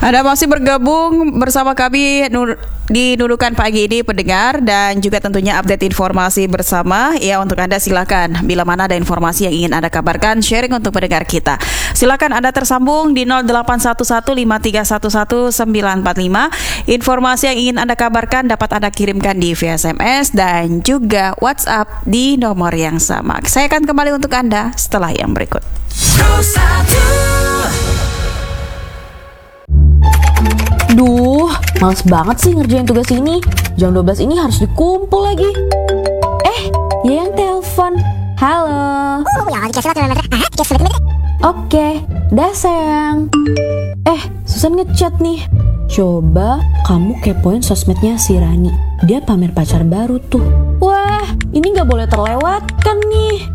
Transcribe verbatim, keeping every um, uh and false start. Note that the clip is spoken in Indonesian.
Anda masih bergabung bersama kami di Nudukan Pagi ini pendengar, dan juga tentunya update informasi bersama. Ya, untuk Anda silakan bila mana ada informasi yang ingin Anda kabarkan, sharing untuk pendengar kita. Silakan Anda tersambung di nol delapan satu satu lima tiga satu satu sembilan empat lima. Informasi yang ingin Anda kabarkan dapat Anda kirimkan di via S M S dan juga WhatsApp di nomor yang sama. Saya akan kembali untuk Anda setelah yang berikut. Duh, males banget sih ngerjain tugas ini. Jam dua belas ini harus dikumpul lagi. Eh, ya yang telepon. Halo. Oke, dah sayang. Eh, Susan ngechat nih. Coba kamu kepoin sosmednya si Rani. Dia pamer pacar baru tuh. Wah, ini gak boleh terlewatkan nih.